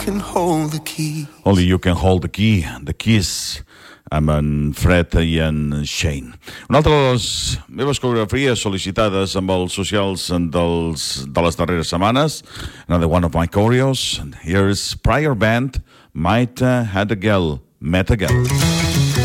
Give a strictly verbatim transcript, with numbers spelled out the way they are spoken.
can hold the key. Only You Can Hold the Key, The Kiss, amb en Fred i en Shane. Una altra de les meves coreografies sol·licitades amb els socials dels, de les darreres setmanes. Another one of my choreos. Here's Prior Band, Might Had a Girl, Met a Girl.